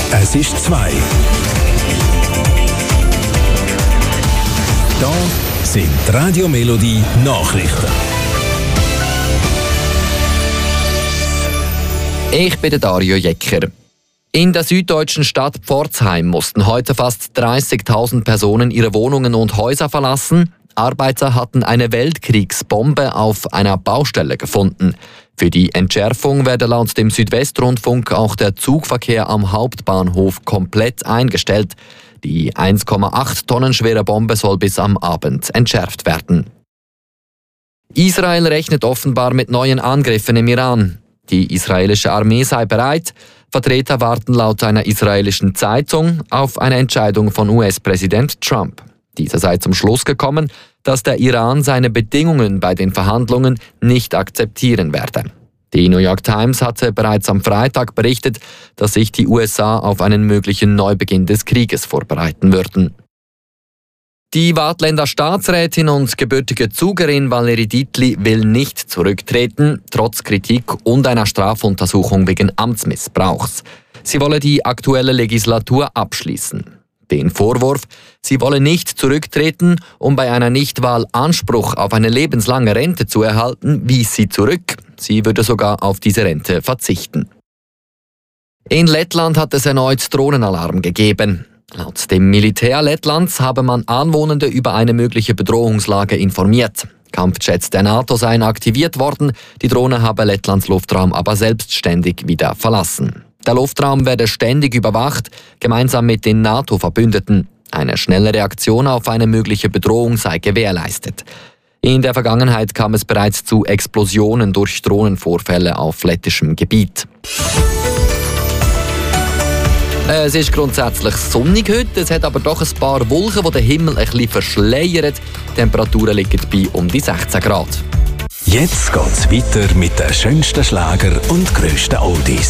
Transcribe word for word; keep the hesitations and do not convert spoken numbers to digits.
Es ist zwei. Da sind die Radio Melodie Nachrichten. Ich bin der Dario Jecker. In der süddeutschen Stadt Pforzheim mussten heute fast dreißigtausend Personen ihre Wohnungen und Häuser verlassen. Arbeiter hatten eine Weltkriegsbombe auf einer Baustelle gefunden. Für die Entschärfung werde laut dem Südwestrundfunk auch der Zugverkehr am Hauptbahnhof komplett eingestellt. Die eins Komma acht Tonnen schwere Bombe soll bis am Abend entschärft werden. Israel rechnet offenbar mit neuen Angriffen im Iran. Die israelische Armee sei bereit. Vertreter warten laut einer israelischen Zeitung auf eine Entscheidung von U S-Präsident Trump. Dieser sei zum Schluss gekommen, dass der Iran seine Bedingungen bei den Verhandlungen nicht akzeptieren werde. Die New York Times hatte bereits am Freitag berichtet, dass sich die U S A auf einen möglichen Neubeginn des Krieges vorbereiten würden. Die Waadtländer Staatsrätin und gebürtige Zugerin Valerie Dietli will nicht zurücktreten, trotz Kritik und einer Strafuntersuchung wegen Amtsmissbrauchs. Sie wolle die aktuelle Legislatur abschließen. Den Vorwurf, sie wolle nicht zurücktreten, um bei einer Nichtwahl Anspruch auf eine lebenslange Rente zu erhalten, wies sie zurück. Sie würde sogar auf diese Rente verzichten. In Lettland hat es erneut Drohnenalarm gegeben. Laut dem Militär Lettlands habe man Anwohner über eine mögliche Bedrohungslage informiert. Kampfjets der NATO seien aktiviert worden, die Drohne habe Lettlands Luftraum aber selbstständig wieder verlassen. Der Luftraum werde ständig überwacht, gemeinsam mit den NATO-Verbündeten. Eine schnelle Reaktion auf eine mögliche Bedrohung sei gewährleistet. In der Vergangenheit kam es bereits zu Explosionen durch Drohnenvorfälle auf lettischem Gebiet. Es ist grundsätzlich sonnig heute, es hat aber doch ein paar Wolken, die den Himmel ein bisschen verschleiern. Die Temperaturen liegen bei um die sechzehn Grad. Jetzt geht's weiter mit den schönsten Schlager und grössten Oldies.